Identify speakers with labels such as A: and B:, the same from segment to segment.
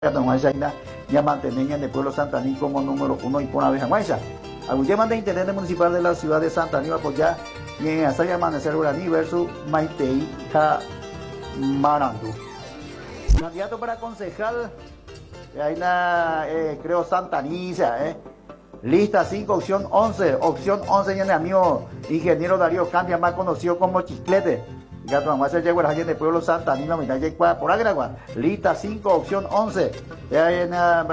A: ya mantener en el pueblo Santaní como número 1 y por una vez Guaysa. Alguien de intendente municipal de la ciudad de Santaní va a apoyar y en Asaya Amanecer Uraní versus Maitei Marandu. Candidato para concejal, hay una, creo, Santaniza, lista 5, opción 11, ya mi amigo ingeniero Darío Candia, más conocido como Chiclete. Gato más se llegó a la gente del pueblo Santanino, mitad de por agua, lista 5, opción 11, en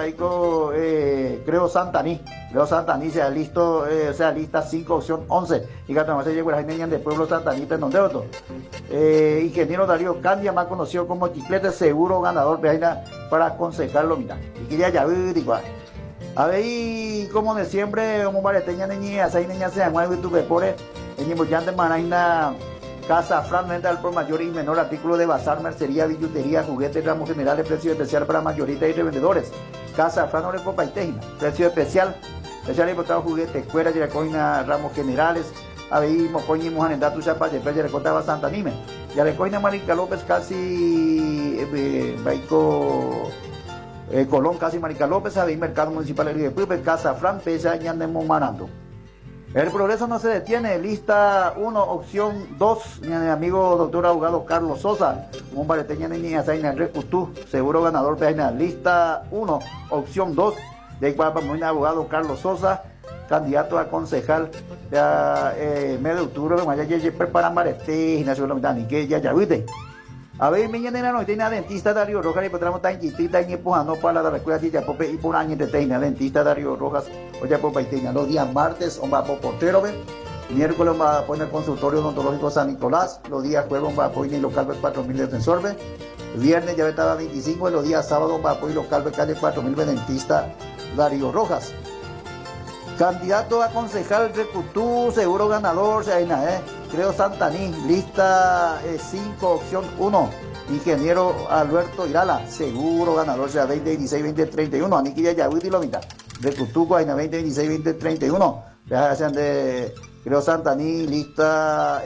A: creo Santaní, sea listo, o sea, lista 5, opción 11, y gato más se llegó a la gente del pueblo Santanito en donde otro. Ingeniero Darío Candia, más conocido como Chiclete, seguro ganador para aconsejarlo, mira, y quería ya ver igual. A ver, como de siempre, como bareteña niña, seis niñas se llama YouTube por en Yambuyante Maraina. Casa Fran, venta al por mayor y menor, artículo de bazar, mercería, billutería, juguetes, ramos generales, precio especial para mayoristas y revendedores. Casa Fran, Orecopa y Tejina, precio especial importado, juguetes, cuera, yaracoina, ramos generales, ahí mocoñi, mojanendatu, chapa, de precio recotaba Santa Nime. Yaracoina, Marica López, casi, Baico, Colón, casi Marica López, ahí mercado municipal de Pupe, Casa Fran, pesa, ñandemo Marando. El progreso no se detiene, lista 1, opción 2, mi amigo doctor abogado Carlos Sosa, un bareteña de niña Zaina Recutú, seguro ganador de lista 1, opción 2, de mi abogado Carlos Sosa, candidato a concejal de mes de octubre, ya preparan bareteña, que ya viste. A ver, mi ñanera no tiene dentista Darío Rojas, y podremos estar en Quitita y empujando para la escuela de Yapope y por año de teina, dentista Darío Rojas, o Yapope y teina. Los días martes, va por portero, miércoles va a poner consultorio odontológico San Nicolás, los días jueves va a poner local 4000 de defensor, viernes ya estaba 25, y los días sábados va a poner local calle 4000 de dentista Darío Rojas. Candidato a concejal Recutú, seguro ganador, creo Santaní, lista 5, opción 1, ingeniero Alberto Irala, seguro ganador, 2026-2031, Aniquilla Yahuiti lo mitad, Recutú, 2026-2031, ya sean de, creo Santaní, lista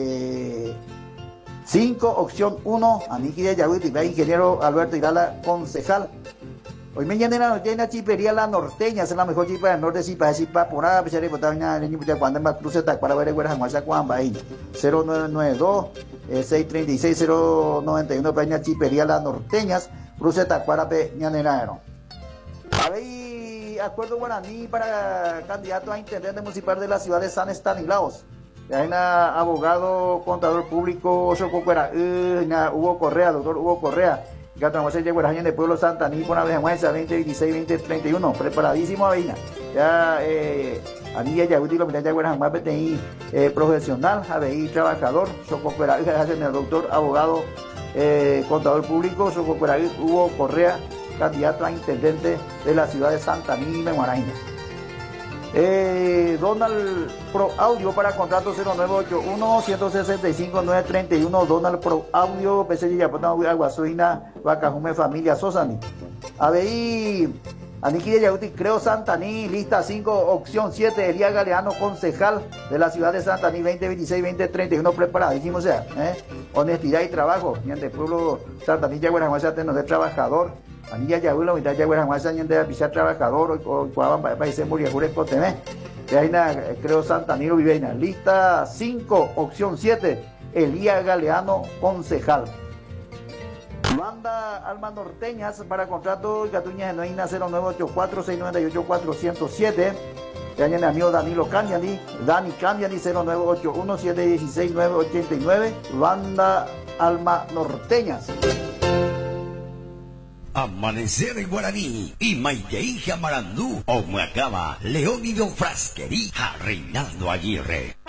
A: 5, opción 1, Aniquilla Yahuiti, ingeniero Alberto Irala, concejal. Hoy mañana no tiene una chipería La Norteña, es la mejor chipa del norte, chipa por nada, pesar de botar una leña cuando en Cruce para ver el Jamaica Cuamba ahí 0992 636 091 peña chipería Las Norteñas, Cruce Tacuara peñanero. A ver, acuerdo guaraní para candidato a intendente municipal de la ciudad de San Estanislaos. Hay un abogado, contador público, Hugo Correa, doctor Hugo Correa. Gato José llegó a de pueblo Santaní por una vez en 2026-2031, preparadísimo a Veina. Ya, Anilla Yahuti, lo que ya guardan más profesional, ABI trabajador, Sococuera, el doctor abogado, contador público, Sococuera, Hugo Correa, candidato a intendente de la ciudad de Santaní, Meguaraina. Donald Pro Audio para contrato 0981-165-931, Donald Pro Audio, PC Yapona, Aguasuina, Bacajume, Familia Sosani. ABI, Aniquilla Yauti, creo Santaní, lista 5, opción 7, Elías Galeano, concejal de la ciudad de Santaní, 2026-2031, preparadísimo, o sea, honestidad y trabajo, mientras el pueblo Santaní, Yaguarajuasa, de trabajador. Anilla Yahulo, mitad Yaguarajuasa, de pisar trabajador, o Cuaban, países Muriajures, Cotemé. De ahí, creo Santanino Viveina. Lista 5, opción 7, Elías Galeano, concejal. Banda Alma Norteñas para contrato Gatuña Genoína 0984-698-407. De ahí, amigo Danilo Candiani, Dani Candiani 0981-716-989. Banda Alma Norteñas.
B: Amanecer en Guaraní y Maiteija Marandú, Omuacaba, Leónido Frasquerí, a Reinaldo Aguirre.